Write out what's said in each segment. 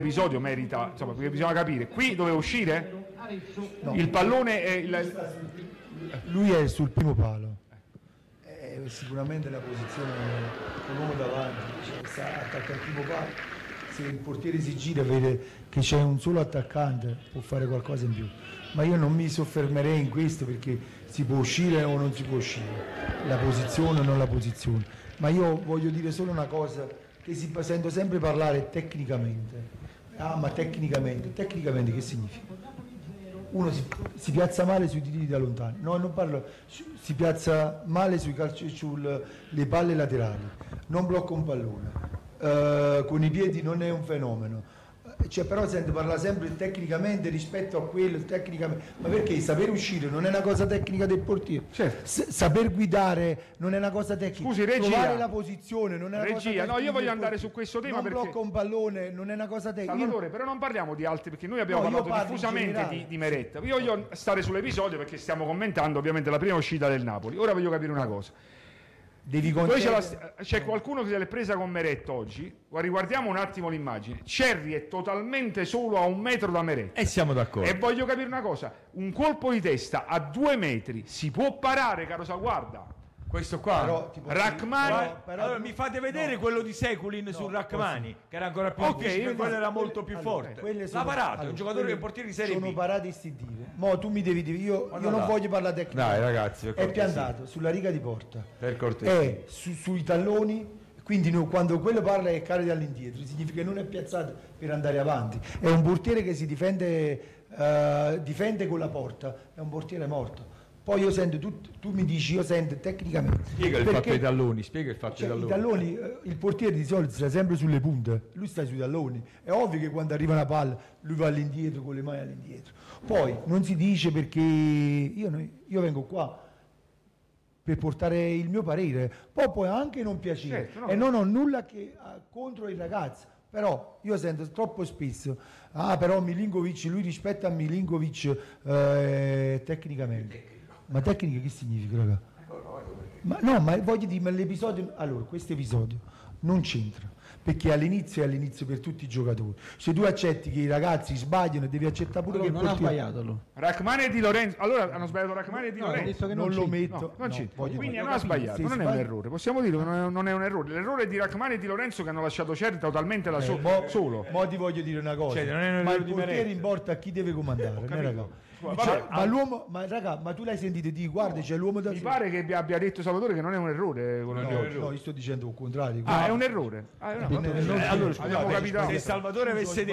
L'episodio merita, insomma, perché bisogna capire, qui doveva uscire? No. Il pallone è lui è sul primo palo, sicuramente la posizione con l'uomo davanti, attacca al primo palo, se il portiere si gira vede che c'è un solo attaccante può fare qualcosa in più, ma io non mi soffermerei in questo perché si può uscire o non si può uscire, la posizione o non la posizione, ma io voglio dire solo una cosa che sento sempre parlare tecnicamente. Ma tecnicamente che significa? Uno si piazza male sui tiri da lontano, no, non parlo, si piazza male sui calci, sulle palle laterali, non blocca un pallone, con i piedi non è un fenomeno. Però sento parlare sempre tecnicamente rispetto a quello, tecnicamente, ma perché saper uscire non è una cosa tecnica del portiere? Certo. Saper guidare non è una cosa tecnica. Scusi, regia. Trovare la posizione non è una cosa tecnica. No, io voglio andare su questo tema non perché blocca un pallone non è una cosa tecnica. Salvatore, però non parliamo di altri perché noi abbiamo parlato diffusamente di Meret. Io voglio stare sull'episodio perché stiamo commentando ovviamente la prima uscita del Napoli. Ora voglio capire una cosa. Poi c'è qualcuno che se l'è presa con Meret oggi. Riguardiamo un attimo l'immagine. Cerri è totalmente solo a 1 metro da Meret. E siamo d'accordo. E voglio capire una cosa: un colpo di testa a 2 metri si può parare, caro Salguarda? Questo qua, Rachmani, allora mi fate vedere quello di Seculin su Rachmani, che era ancora più difficile, quello era molto più forte. L'ha parato, un giocatore che portiere di Serie B. Sono parate istintive. Mo tu mi devi dire, io non voglio parlare tecnica. Dai ragazzi, è piantato sulla riga di porta. Per cortesia. È sui talloni, quindi quando quello parla è carico all'indietro, significa che non è piazzato per andare avanti. È un portiere che si difende con la porta, è un portiere morto. Poi io sento, tu mi dici, io sento tecnicamente. Spiega il fatto dei talloni, spiega il fatto dei talloni. I talloni, il portiere di solito sta sempre sulle punte, lui sta sui talloni. È ovvio che quando arriva una palla lui va all'indietro con le mani all'indietro. Poi non si dice perché io vengo qua per portare il mio parere, poi può anche non piacere, certo, no. E non ho nulla contro il ragazzo. Però io sento troppo spesso, però Milinkovic, lui rispetta a Milinkovic tecnicamente. Ma tecnica che significa, raga? Ma voglio dire, ma l'episodio, allora, questo episodio non c'entra, perché all'inizio è all'inizio per tutti i giocatori. Se tu accetti che i ragazzi sbagliano, devi accettare pure che non ha sbagliato lui. Rachmani e Di Lorenzo, allora hanno sbagliato Rachmani e Di Lorenzo. Che non lo metto. Quindi non ha sbagliato, non è un errore. Possiamo dire che non è un errore. L'errore è di Rachmani e Di Lorenzo che hanno lasciato Cerri totalmente da solo. Mo ti voglio dire una cosa, non è un ma il di portiere importa a chi deve comandare, ma l'uomo, ma tu l'hai sentito dire, guarda, c'è l'uomo da mi pare che abbia detto Salvatore che non è un errore. No, io sto dicendo il contrario. È un errore. Allora, abbiamo capito. Se Salvatore avesse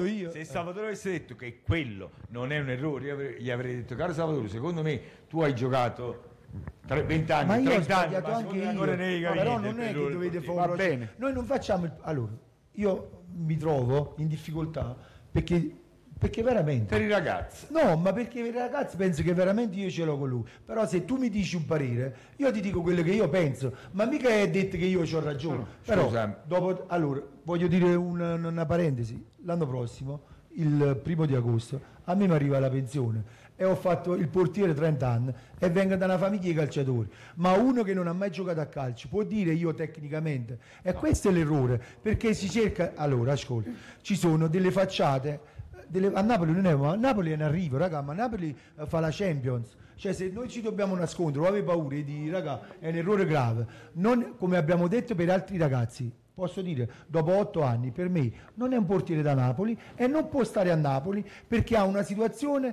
detto che quello non è un errore, io gli avrei detto, caro Salvatore, secondo me tu hai giocato 20 anni, ma io 30 ho anni, sbagliato anche io, però non è che dovete fare. Va bene. Noi non facciamo allora, io mi trovo in difficoltà perché veramente per i ragazzi, no, ma perché per i ragazzi penso che veramente io ce l'ho con lui, però se tu mi dici un parere io ti dico quello che io penso, ma mica è detto che io ho ragione. No, però dopo, allora voglio dire una parentesi, l'anno prossimo il 1° agosto a me mi arriva la pensione e ho fatto il portiere 30 anni e vengo da una famiglia di calciatori, ma uno che non ha mai giocato a calcio può dire io tecnicamente, e questo è l'errore, perché si cerca, allora ascolta, ci sono delle facciate. A Napoli non è, ma Napoli è in arrivo, raga, ma Napoli fa la Champions, cioè se noi ci dobbiamo nascondere o avere paura di raga è un errore grave, non come abbiamo detto per altri ragazzi. Posso dire, dopo 8 anni, per me non è un portiere da Napoli e non può stare a Napoli perché ha una situazione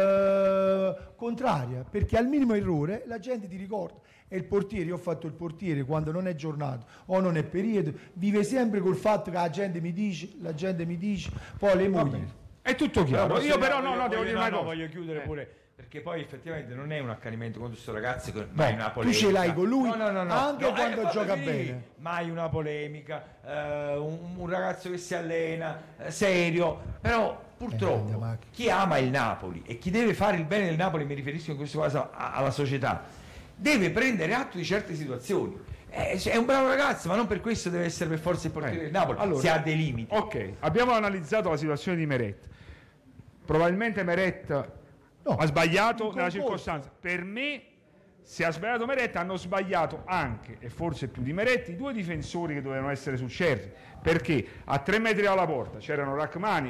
contraria, perché al minimo errore la gente ti ricorda. E il portiere, io ho fatto il portiere quando non è giornato o non è periodo, vive sempre col fatto che la gente mi dice, poi le mogli. È tutto chiaro. Io però devo dire una cosa. Voglio chiudere pure. Perché poi effettivamente non è un accanimento con questo ragazzo che mai una polemica. Tu ce l'hai con lui anche quando gioca bene. Mai una polemica, un ragazzo che si allena, serio, però purtroppo chi ama il Napoli e chi deve fare il bene del Napoli, mi riferisco in questo caso alla società, deve prendere atto di certe situazioni. È un bravo ragazzo, ma non per questo deve essere per forza il portiere del Napoli, allora, si ha dei limiti. Ok, abbiamo analizzato la situazione di Meret. Probabilmente Meret ha sbagliato nella circostanza. Per me Se ha sbagliato Meret, hanno sbagliato anche, e forse più di Meret, i due difensori che dovevano essere su Cerri, perché a 3 metri dalla porta c'erano Rachmani